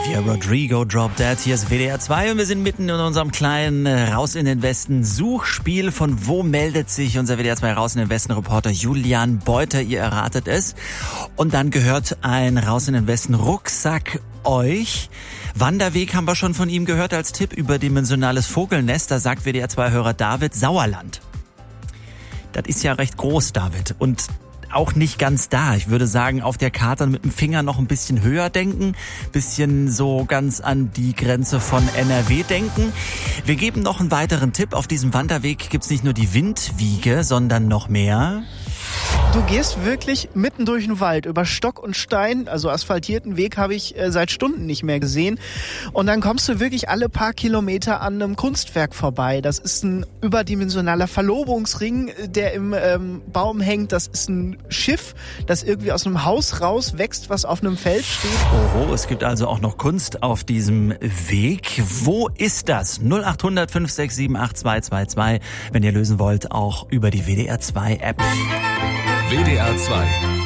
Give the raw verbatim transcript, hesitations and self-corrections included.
Olivia Rodrigo, Drop Dead. Hier ist W D R zwei und wir sind mitten in unserem kleinen Raus in den Westen Suchspiel. Von wo meldet sich unser W D R zwei Raus in den Westen Reporter Julian Beuter? Ihr erratet es. Und dann gehört ein Raus in den Westen Rucksack euch. Wanderweg haben wir schon von ihm gehört als Tipp. Überdimensionales Vogelnest, da sagt W D R zwei-Hörer David Sauerland. Das ist ja recht groß, David. Und auch nicht ganz da. Ich würde sagen, auf der Karte mit dem Finger noch ein bisschen höher denken, bisschen so ganz an die Grenze von N R W denken. Wir geben noch einen weiteren Tipp. Auf diesem Wanderweg gibt's nicht nur die Windwiege, sondern noch mehr. Du gehst wirklich mitten durch den Wald, über Stock und Stein, also asphaltierten Weg habe ich äh, seit Stunden nicht mehr gesehen. Und dann kommst du wirklich alle paar Kilometer an einem Kunstwerk vorbei. Das ist ein überdimensionaler Verlobungsring, der im ähm, Baum hängt. Das ist ein Schiff, das irgendwie aus einem Haus rauswächst, was auf einem Feld steht. Oho, es gibt also auch noch Kunst auf diesem Weg. Wo ist das? null acht hundert fünf sechs sieben acht zwei zwei zwei, wenn ihr lösen wollt, auch über die W D R zwei App. W D R zwei